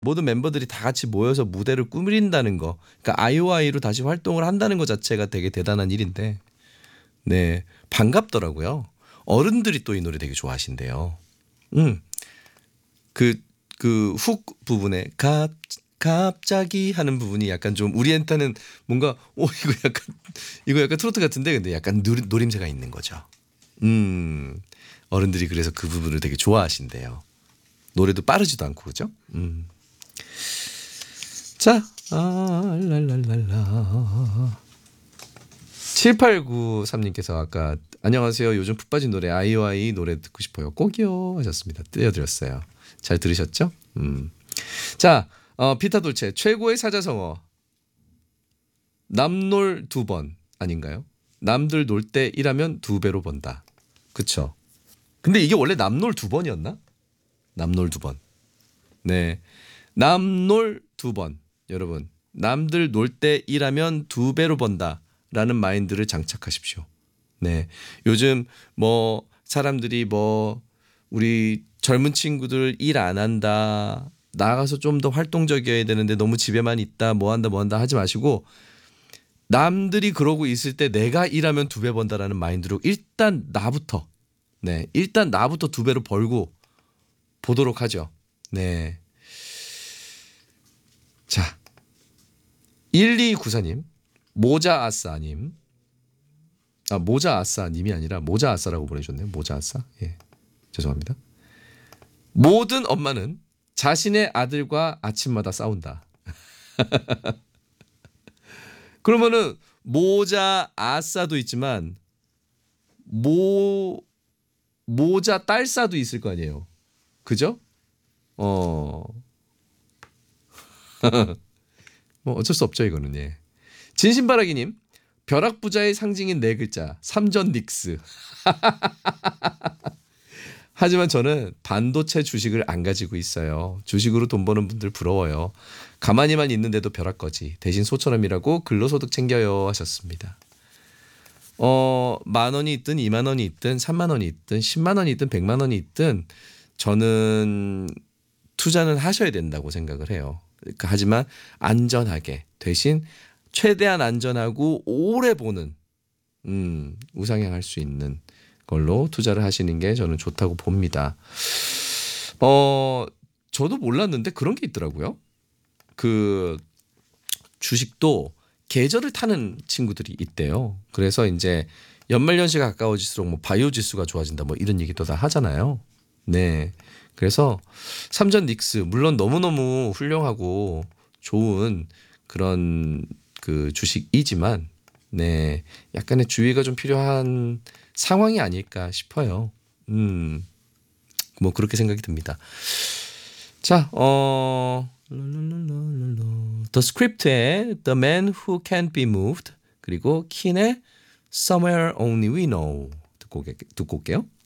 모든 멤버들이 다 같이 모여서 무대를 꾸민다는 거, 그러니까 아이오아이로 다시 활동을 한다는 것 자체가 되게 대단한 일인데, 네, 반갑더라고요. 어른들이 또 이 노래 되게 좋아하신대요. 음, 그, 그 훅 부분에 갑자기 하는 부분이 약간 좀 우리한테는 뭔가, 이거 약간 트로트 같은데, 근데 약간 노림새가 있는 거죠. 음, 어른들이 그래서 그 부분을 되게 좋아하신대요. 노래도 빠르지도 않고, 그죠? 자, 랄랄랄라. 7893님께서 아까 안녕하세요. 요즘 푹 빠진 노래 아이오아이 노래 듣고 싶어요. 꼭이요 하셨습니다. 띄워드렸어요. 잘 들으셨죠? 자, 피타 돌체 최고의 사자성어 남놀 두 번 아닌가요? 남들 놀 때 일하면 두 배로 번다. 그쵸? 근데 이게 원래 남놀 두 번이었나? 남놀 두 번. 네. 남놀 두 번. 여러분, 남들 놀 때 일하면 두 배로 번다라는 마인드를 장착하십시오. 네. 요즘 뭐 사람들이 뭐 우리 젊은 친구들 일 안 한다. 나가서 좀 더 활동적이어야 되는데 너무 집에만 있다. 뭐 한다 하지 마시고 남들이 그러고 있을 때 내가 일하면 두 배 번다라는 마인드로 일단 나부터 일단 나부터 두 배로 벌고 보도록 하죠. 네. 자, 1294님, 모자 아싸님. 모자 아싸님이 아니라 모자 아싸라고 보내주셨네요. 모자 아싸. 예. 죄송합니다. 모든 엄마는 자신의 아들과 아침마다 싸운다. 그러면은 모자 아싸도 있지만 모자 딸싸도 있을 거 아니에요. 그죠? 뭐 어쩔 수 없죠 이거는. 예. 진심바라기님, 벼락부자의 상징인 네 글자 삼전 닉스. 하지만 저는 반도체 주식을 안 가지고 있어요. 주식으로 돈 버는 분들 부러워요. 가만히만 있는데도 벼락거지. 대신 소처럼 일하고 근로소득 챙겨요 하셨습니다. 10,000원이 있든 20,000원이 있든 30,000원이 있든 10만원이 있든 100만원이 있든 저는 투자는 하셔야 된다고 생각을 해요. 하지만 안전하게 대신 최대한 안전하고 오래 보는 우상향할 수 있는 걸로 투자를 하시는 게 저는 좋다고 봅니다. 저도 몰랐는데 그런 게 있더라고요. 그 주식도 계절을 타는 친구들이 있대요. 그래서 이제 연말연시가 가까워질수록 뭐 바이오 지수가 좋아진다 뭐 이런 얘기도 다 하잖아요. 네. 그래서 삼전 닉스 물론 너무너무 훌륭하고 좋은 그런 그 주식이지만 네. 약간의 주의가 좀 필요한 상황이 아닐까 싶어요. 뭐 그렇게 생각이 듭니다. 자, The Script의 The Man Who Can't Be Moved 그리고 킨의 Somewhere Only We Know 듣고 올게요.